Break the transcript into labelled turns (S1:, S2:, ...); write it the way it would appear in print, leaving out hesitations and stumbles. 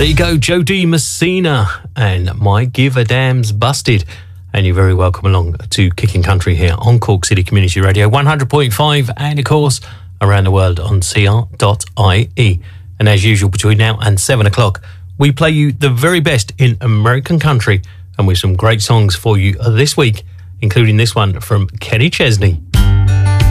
S1: There you go, Joe D. Messina and My Give a Damn's Busted. And you're very welcome along to Kicking Country here on Cork City Community Radio 100.5 and, of course, around the world on cr.ie. And as usual, between now and 7 o'clock, we play you the very best in American country and with some great songs for you this week, including this one from Kenny Chesney.